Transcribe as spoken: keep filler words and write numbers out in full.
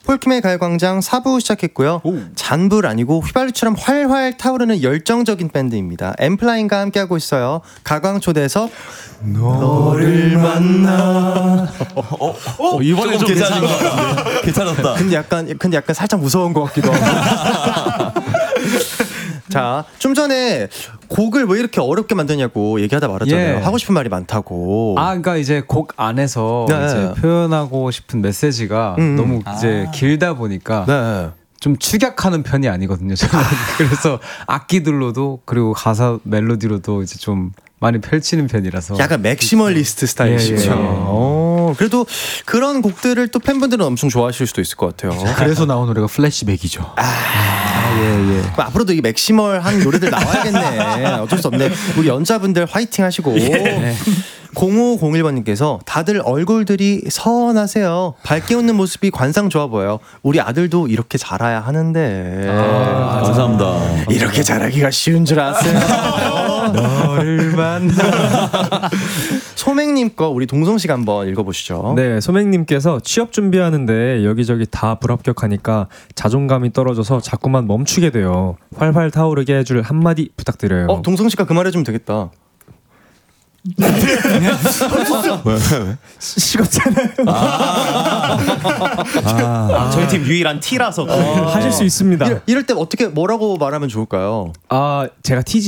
폴킴의 가요광장 사 부 시작했고요. 오. 잔불 아니고 휘발유처럼 활활 타오르는 열정적인 밴드입니다. 엠플라잉과 함께하고 있어요. 가광초대석 너를 만나. 어, 어, 이번에 좀 괜찮은 것 같은데. 괜찮았다. 근데 약간 근데 약간 살짝 무서운 것 같기도 하고. 자, 좀 전에 곡을 왜 이렇게 어렵게 만드냐고 얘기하다 말았잖아요. 예. 하고 싶은 말이 많다고. 아, 그러니까 이제 곡 안에서 네. 이제 표현하고 싶은 메시지가 음. 너무 아. 이제 길다 보니까 네. 좀 축약하는 편이 아니거든요. 저는. 그래서 악기들로도 그리고 가사 멜로디로도 이제 좀 많이 펼치는 편이라서. 약간 맥시멀리스트 스타일이시죠. 예, 예, 예. 어, 그래도 그런 곡들을 또 팬분들은 엄청 좋아하실 수도 있을 것 같아요. 그래서 나온 노래가 플래시백이죠. 아, 아 예, 예. 앞으로도 이 맥시멀한 노래들 나와야겠네. 어쩔 수 없네. 우리 연자분들 화이팅 하시고. 예. 공오공일 번님께서 다들 얼굴들이 선하세요. 밝게 웃는 모습이 관상 좋아 보여요. 우리 아들도 이렇게 자라야 하는데. 아, 감사합니다. 이렇게 자라기가 쉬운 줄 아세요? 너를 만나. 소맹님 거 우리 동성씨가 한번 읽어보시죠. 네, 소맹님께서 취업 준비하는데 여기저기 다 불합격하니까 자존감이 떨어져서 자꾸만 멈추게 돼요. 활활 타오르게 해줄 한마디 부탁드려요. 어, 동성씨가 그 말 해주면 되겠다. 왜, 왜, 왜? 식었잖아요. 아, 아, 아, 저희 팀 유일한 T라서 아, 하실 수 있습니다. 이럴, 이럴 때 어떻게 뭐라고 말하면 좋을까요? 아, 제가 T지.